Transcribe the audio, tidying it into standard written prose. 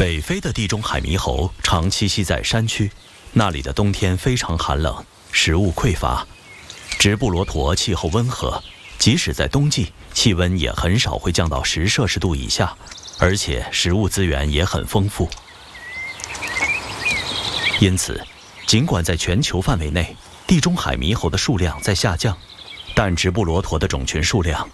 北非的地中海猕猴常栖息在山区，那里的冬天非常寒冷，食物匮乏。直布罗陀气候温和，即使在冬季，气温也很少会降到10°C以下，而且食物资源也很丰富。因此，尽管在全球范围内，地中海猕猴的数量在下降，但直布罗陀的种群数量